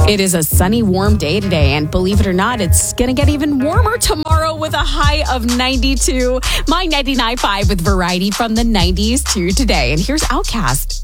It is a sunny, warm day today, and believe it or not, it's going to get even warmer tomorrow with a high of 92. My 99.5 with variety from the 90s to today. And here's Outcast.